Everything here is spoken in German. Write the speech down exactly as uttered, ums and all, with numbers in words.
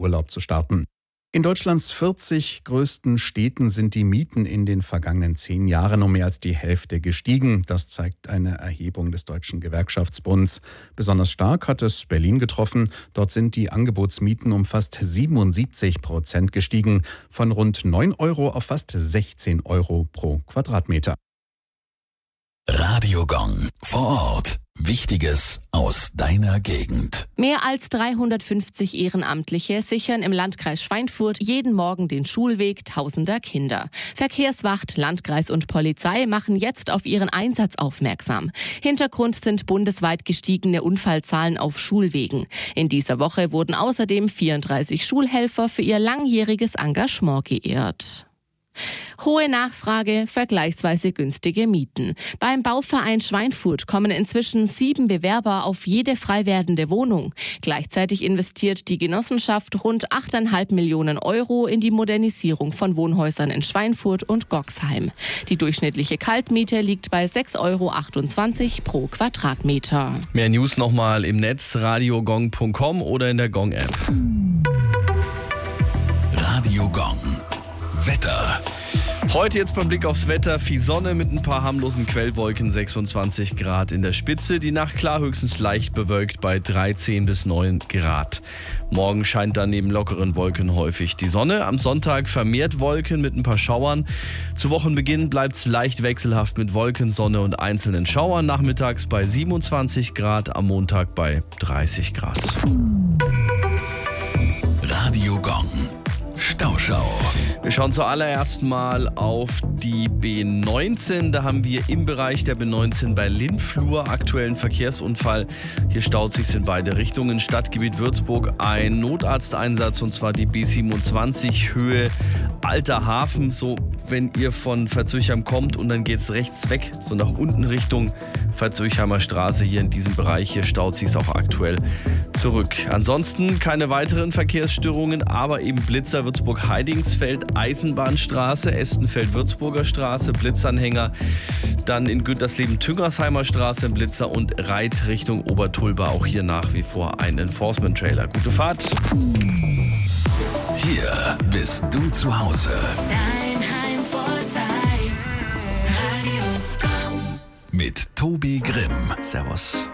Urlaub zu starten. In Deutschlands vierzig größten Städten sind die Mieten in den vergangenen zehn Jahren um mehr als die Hälfte gestiegen. Das zeigt eine Erhebung des Deutschen Gewerkschaftsbunds. Besonders stark hat es Berlin getroffen. Dort sind die Angebotsmieten um fast siebenundsiebzig Prozent gestiegen, von rund neun Euro auf fast sechzehn Euro pro Quadratmeter. Radio Gong vor Ort. Wichtiges aus deiner Gegend. Mehr als dreihundertfünfzig Ehrenamtliche sichern im Landkreis Schweinfurt jeden Morgen den Schulweg tausender Kinder. Verkehrswacht, Landkreis und Polizei machen jetzt auf ihren Einsatz aufmerksam. Hintergrund sind bundesweit gestiegene Unfallzahlen auf Schulwegen. In dieser Woche wurden außerdem vierunddreißig Schulhelfer für ihr langjähriges Engagement geehrt. Hohe Nachfrage, vergleichsweise günstige Mieten. Beim Bauverein Schweinfurt kommen inzwischen sieben Bewerber auf jede frei werdende Wohnung. Gleichzeitig investiert die Genossenschaft rund acht Komma fünf Millionen Euro in die Modernisierung von Wohnhäusern in Schweinfurt und Goxheim. Die durchschnittliche Kaltmiete liegt bei sechs Euro achtundzwanzig pro Quadratmeter. Mehr News nochmal im Netz radiogong punkt com oder in der Gong-App. Radio Gong. Wetter. Heute jetzt beim Blick aufs Wetter, viel Sonne mit ein paar harmlosen Quellwolken, sechsundzwanzig Grad in der Spitze. Die Nacht klar, höchstens leicht bewölkt bei dreizehn bis neun Grad. Morgen scheint dann neben lockeren Wolken häufig die Sonne. Am Sonntag vermehrt Wolken mit ein paar Schauern. Zu Wochenbeginn bleibt es leicht wechselhaft mit Wolken, Sonne und einzelnen Schauern. Nachmittags bei siebenundzwanzig Grad, am Montag bei dreißig Grad. Radio Gong. Stauschau. Wir schauen zuallererst mal auf die B neunzehn. Da haben wir im Bereich der B neunzehn bei Lindflur aktuellen Verkehrsunfall. Hier staut sich in beide Richtungen. Stadtgebiet Würzburg ein Notarzteinsatz, und zwar die B siebenundzwanzig Höhe Alter Hafen. So, wenn ihr von Veitshöchheim kommt und dann geht's rechts weg, so nach unten Richtung Veitshöchheimer Straße. Hier in diesem Bereich hier staut sich es auch aktuell zurück. Ansonsten keine weiteren Verkehrsstörungen, aber eben Blitzer Würzburg-Heidingsfeld, Eisenbahnstraße, Estenfeld-Würzburger Straße, Blitzanhänger, dann in Güntersleben-Tüngersheimer Straße ein Blitzer und Reit Richtung Obertulba, auch hier nach wie vor ein Enforcement-Trailer. Gute Fahrt! Hier bist du zu Hause. Dein Heimvorteil. Radio Gong. Mit Tobi Grimm. Servus.